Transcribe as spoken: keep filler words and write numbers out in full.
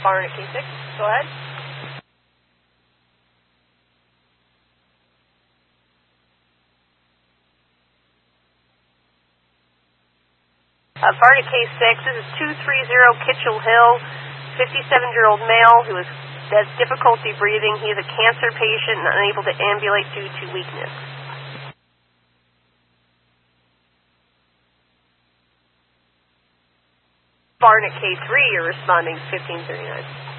Barnett K six, go ahead. Uh, Barnett K six, this is two three zero Kitchell Hill, fifty-seven-year-old male who is, has difficulty breathing. He is a cancer patient and unable to ambulate due to weakness. Barnett K three, you're responding fifteen thirty-nine.